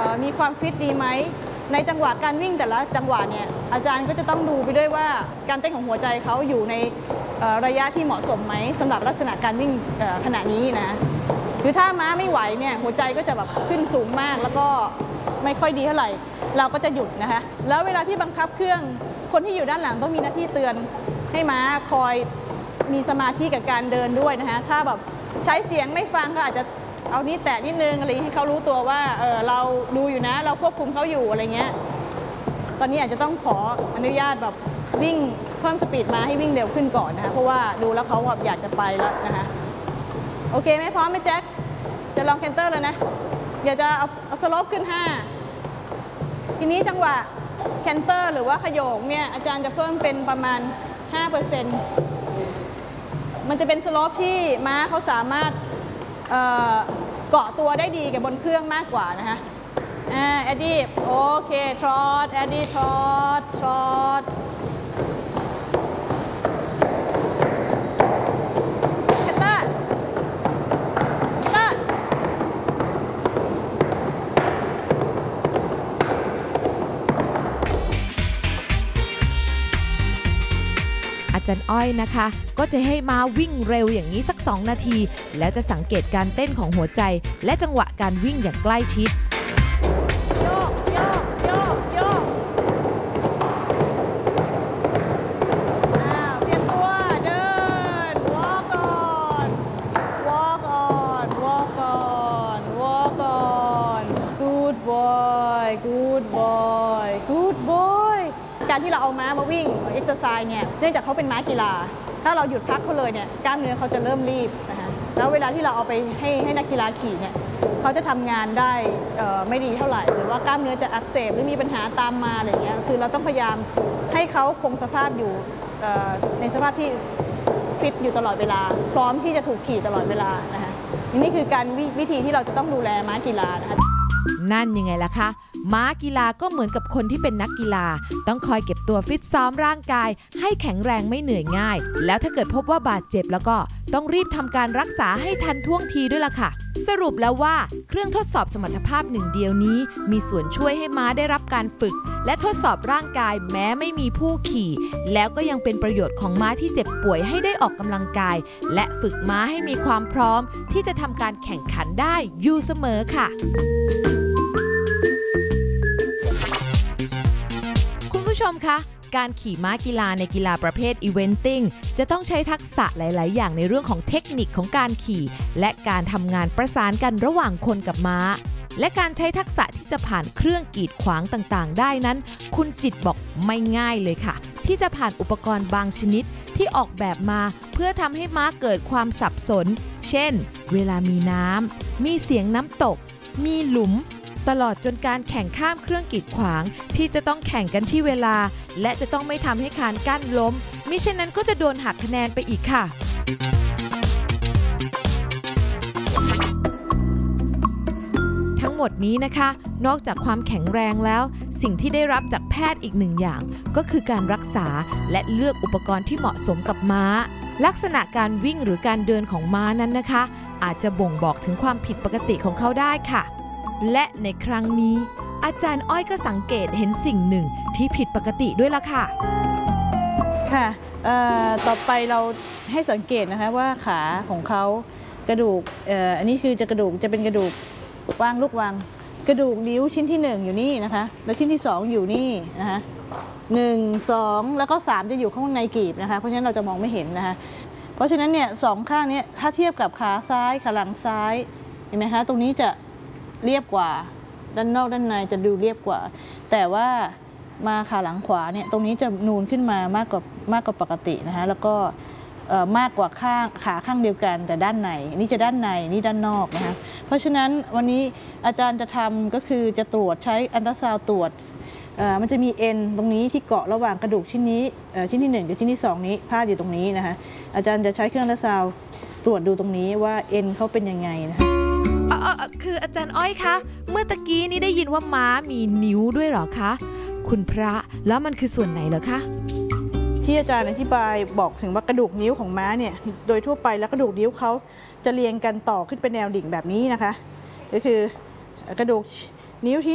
มีความฟิตดีไหมในจังหวะการวิ่งแต่ละจังหวะเนี่ยอาจารย์ก็จะต้องดูไปด้วยว่าการเต้นของหัวใจเขาอยู่ในระยะที่เหมาะสมไหมสำหรับลักษณะการวิ่งขณะนี้นะคือถ้าม้าไม่ไหวเนี่ยหัวใจก็จะแบบขึ้นสูงมากแล้วก็ไม่ค่อยดีเท่าไหร่เราก็จะหยุดนะคะแล้วเวลาที่บังคับเครื่องคนที่อยู่ด้านหลังต้องมีหน้าที่เตือนให้ม้าคอยมีสมาธิกับการเดินด้วยนะคะถ้าแบบใช้เสียงไม่ฟังก็อาจจะเอานี้แตะนิดนึงอะไรให้เขารู้ตัวว่าเราดูอยู่นะเราควบคุมเขาอยู่อะไรเงี้ยตอนนี้อาจจะต้องขออนุญาตแบบวิ่งเพิ่มสปีดมาให้วิ่งเร็วขึ้นก่อนนะคะเพราะว่าดูแล้วเขาแบบอยากจะไปแล้วนะคะโอเคไหมพร้อมไหมแจ็คจะลองแคนเตอร์แล้วนะอยากจะเอาสโลปขึ้น5ทีนี้จังหวะแคนเตอร์หรือว่าขโยงเนี่ยอาจารย์จะเพิ่มเป็นประมาณ 5%มันจะเป็นสโลปที่ม้าเขาสามารถเกาะตัวได้ดีกับบนเครื่องมากกว่านะคะแอดดี้โอเคทรอตแอดดี้ทรอตแคนเตอร์อาจารย์อ้อยนะคะก็จะให้ม้าวิ่งเร็วอย่างนี้สัก2 นาทีแล้วจะสังเกตการเต้นของหัวใจและจังหวะการวิ่งอย่างใกล้ชิดโยกเตรียมตัวเดิน walk on good boy การที่เราเอาม้ามาวิ่งเอ็กซ์ไซส์เนี่ยเนื่องจากเขาเป็นม้ากีฬาถ้าเราหยุดพักเขาเลยเนี่ยกล้ามเนื้อเขาจะเริ่มรีบนะคะแล้วเวลาที่เราเอาไปให้นักกีฬาขี่เนี่ยเขาจะทำงานได้ไม่ดีเท่าไหร่หรือว่ากล้ามเนื้อจะอักเสบหรือมีปัญหาตามมาอะไรเงี้ยคือเราต้องพยายามให้เขาคงสภาพอยู่ในสภาพที่ฟิตอยู่ตลอดเวลาพร้อมที่จะถูกขี่ตลอดเวลานะคะนี่คือการวิธีที่เราจะต้องดูแลม้ากีฬานะคะนั่นยังไงล่ะคะม้ากีฬาก็เหมือนกับคนที่เป็นนักกีฬาต้องคอยเก็บตัวฟิตซ้อมร่างกายให้แข็งแรงไม่เหนื่อยง่ายแล้วถ้าเกิดพบว่าบาดเจ็บแล้วก็ต้องรีบทำการรักษาให้ทันท่วงทีด้วยล่ะค่ะสรุปแล้วว่าเครื่องทดสอบสมรรถภาพหนึ่งเดียวนี้มีส่วนช่วยให้ม้าได้รับการฝึกและทดสอบร่างกายแม้ไม่มีผู้ขี่แล้วก็ยังเป็นประโยชน์ของม้าที่เจ็บป่วยให้ได้ออกกำลังกายและฝึกม้าให้มีความพร้อมที่จะทำการแข่งขันได้อยู่เสมอค่ะคุณผู้ชมคะการขี่ม้ากีฬาในกีฬาประเภทอีเวนติ้งจะต้องใช้ทักษะหลายๆอย่างในเรื่องของเทคนิคของการขี่และการทำงานประสานกันระหว่างคนกับม้าและการใช้ทักษะที่จะผ่านเครื่องกีดขวางต่างๆได้นั้นคุณจิตบอกไม่ง่ายเลยค่ะที่จะผ่านอุปกรณ์บางชนิดที่ออกแบบมาเพื่อทำให้ม้าเกิดความสับสนเช่นเวลามีน้ำมีเสียงน้ำตกมีหลุมตลอดจนการแข่งข้ามเครื่องกีดขวางที่จะต้องแข่งกันที่เวลาและจะต้องไม่ทำให้คานกั้นล้มมิฉะนั้นก็จะโดนหักคะแนนไปอีกค่ะทั้งหมดนี้นะคะนอกจากความแข็งแรงแล้วสิ่งที่ได้รับจากแพทย์อีกหนึ่งอย่างก็คือการรักษาและเลือกอุปกรณ์ที่เหมาะสมกับม้าลักษณะการวิ่งหรือการเดินของม้านั้นนะคะอาจจะบ่งบอกถึงความผิดปกติของเขาได้ค่ะและในครั้งนี้อาจารย์อ้อยก็สังเกตเห็นสิ่งหนึ่งที่ผิดปกติด้วยล่ะค่ะค่ะต่อไปเราให้สังเกตนะคะว่าขาของเขากระดูกอันนี้คือจะเป็นกระดูกวางลูกวางกระดูกนิ้วชิ้นที่1อยู่นี่นะคะแล้วชิ้นที่2อยู่นี่นะคะ1 2แล้วก็3จะอยู่ข้างในกรีบนะคะเพราะฉะนั้นเราจะมองไม่เห็นนะคะเพราะฉะนั้นเนี่ย2ข้างนี้ถ้าเทียบกับขาซ้ายขาหลังซ้ายเห็นไหมคะตรงนี้จะเรียบกว่าด้านนอกด้านในจะดูเรียบกว่าแต่ว่ามาขาหลังขวาเนี่ยตรงนี้จะนูนขึ้นมามากกว่าปกตินะคะแล้วก็มากกว่าขาข้างเดียวกันแต่ด้านในนี่จะด้านในนี่ด้านนอกนะคะเพราะฉะนั้นวันนี้อาจารย์จะทำก็คือจะตรวจใช้อัลตราซาวด์ตรวจมันจะมีเอ็นตรงนี้ที่เกาะระหว่างกระดูกชิ้นนี้ชิ้นที่1กับชิ้นที่2นี้พาดอยู่ตรงนี้นะคะอาจารย์จะใช้เครื่องอัลตราซาวด์ตรวจดูตรงนี้ว่าเอ็นเขาเป็นยังไงนะคะคืออาจารย์อ้อยคะเมื่อตะกี้นี้ได้ยินว่าม้ามีนิ้วด้วยเหรอคะคุณพระแล้วมันคือส่วนไหนเหรอคะที่อาจารย์อธิบายบอกถึงว่ากระดูกนิ้วของม้าเนี่ยโดยทั่วไปแล้วกระดูกนิ้วเขาจะเรียงกันต่อขึ้นเป็นแนวดิ่งแบบนี้นะคะก็คือกระดูกนิ้วที่